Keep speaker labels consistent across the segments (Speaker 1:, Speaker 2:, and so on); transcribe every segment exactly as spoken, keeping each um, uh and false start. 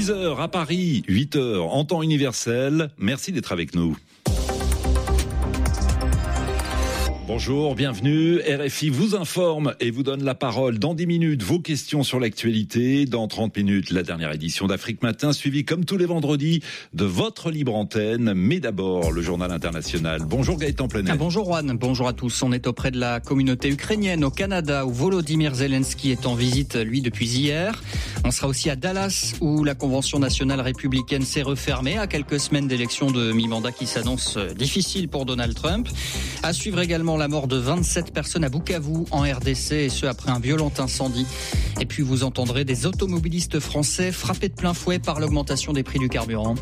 Speaker 1: six heures à Paris, huit heures en temps universel. Merci d'être avec nous. Bonjour, bienvenue. R F I vous informe et vous donne la parole dans dix minutes. Vos questions sur l'actualité. Dans trente minutes, la dernière édition d'Afrique Matin, suivie comme tous les vendredis de votre libre antenne. Mais d'abord, le journal international. Bonjour Gaëtan Plenet.
Speaker 2: Ah, bonjour Juan, bonjour à tous. On est auprès de la communauté ukrainienne au Canada où Volodymyr Zelensky est en visite, lui, depuis hier. On sera aussi à Dallas où la Convention nationale républicaine s'est refermée à quelques semaines d'élections de mi-mandat qui s'annoncent difficiles pour Donald Trump. À suivre également la mort de vingt-sept personnes à Bukavu en R D C et ce après un violent incendie. Et puis vous entendrez des automobilistes français frappés de plein fouet par l'augmentation des prix du carburant.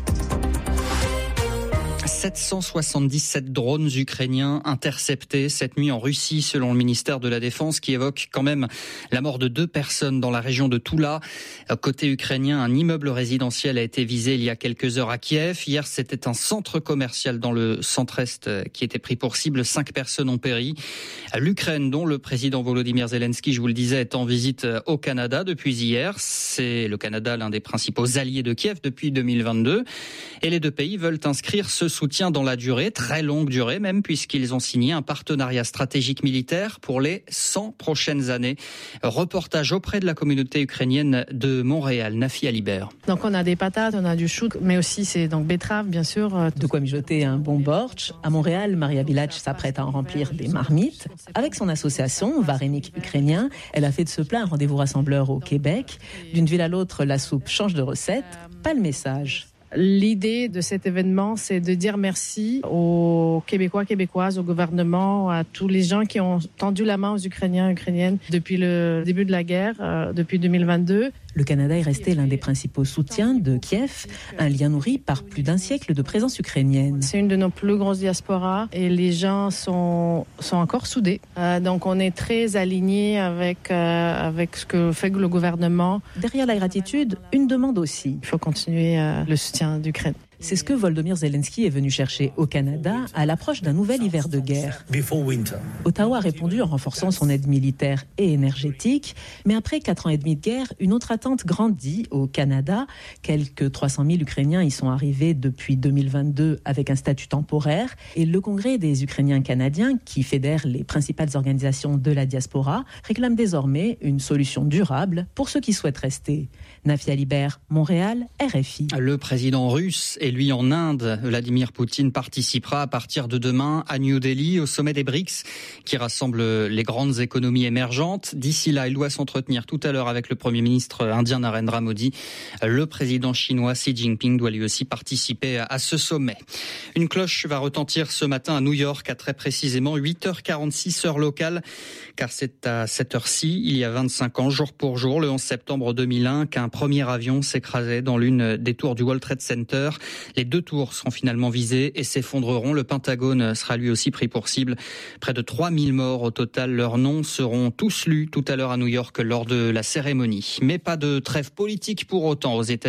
Speaker 2: sept cent soixante-dix-sept drones ukrainiens interceptés cette nuit en Russie selon le ministère de la Défense qui évoque quand même la mort de deux personnes dans la région de Toula. Côté ukrainien, un immeuble résidentiel a été visé il y a quelques heures à Kiev. Hier, c'était un centre commercial dans le centre-est qui était pris pour cible. Cinq personnes ont péri. L'Ukraine, dont le président Volodymyr Zelensky, je vous le disais, est en visite au Canada depuis hier. C'est le Canada l'un des principaux alliés de Kiev depuis deux mille vingt-deux. Et les deux pays veulent inscrire ce soutien dans la durée, très longue durée même, puisqu'ils ont signé un partenariat stratégique militaire pour les cent prochaines années. Reportage auprès de la communauté ukrainienne de Montréal, Nafi Alibert.
Speaker 3: Donc on a des patates, on a du chou, mais aussi c'est donc betterave bien sûr.
Speaker 4: De quoi mijoter un bon bortsch. À Montréal, Maria Village s'apprête à en remplir des marmites. Avec son association, Varenik Ukrainien, elle a fait de ce plat un rendez-vous rassembleur au Québec. D'une ville à l'autre, la soupe change de recette. Pas le message.
Speaker 3: L'idée de cet événement, c'est de dire merci aux Québécois, Québécoises, au gouvernement, à tous les gens qui ont tendu la main aux Ukrainiens, Ukrainiennes depuis le début de la guerre, euh, depuis deux mille vingt-deux.
Speaker 4: Le Canada est resté l'un des principaux soutiens de Kiev, un lien nourri par plus d'un siècle de présence ukrainienne.
Speaker 3: C'est une de nos plus grosses diasporas et les gens sont, sont encore soudés. Euh, donc on est très alignés avec, euh, avec ce que fait le gouvernement.
Speaker 4: Derrière la gratitude, une demande aussi.
Speaker 3: Il faut continuer euh, le soutien d'Ukraine.
Speaker 4: C'est ce que Volodymyr Zelensky est venu chercher au Canada à l'approche d'un nouvel hiver de guerre. Ottawa a répondu en renforçant son aide militaire et énergétique. Mais après quatre ans et demi de guerre, une autre attente grandit au Canada. Quelques trois cent mille Ukrainiens y sont arrivés depuis deux mille vingt-deux avec un statut temporaire. Et le Congrès des Ukrainiens canadiens, qui fédère les principales organisations de la diaspora, réclame désormais une solution durable pour ceux qui souhaitent rester. Nafi Alibert, Montréal, R F I.
Speaker 2: Le président russe et lui en Inde, Vladimir Poutine, participera à partir de demain à New Delhi au sommet des BRICS qui rassemble les grandes économies émergentes. D'ici là, il doit s'entretenir tout à l'heure avec le Premier ministre indien Narendra Modi. Le président chinois Xi Jinping doit lui aussi participer à ce sommet. Une cloche va retentir ce matin à New York à très précisément huit heures quarante-six heure locale, car c'est à cette heure-ci, il y a vingt-cinq ans, jour pour jour, le onze septembre deux mille un, qu'un premier avion s'écrasait dans l'une des tours du World Trade Center. Les deux tours seront finalement visées et s'effondreront. Le Pentagone sera lui aussi pris pour cible. Près de trois mille morts au total. Leurs noms seront tous lus tout à l'heure à New York lors de la cérémonie. Mais pas de trêve politique pour autant aux États-Unis.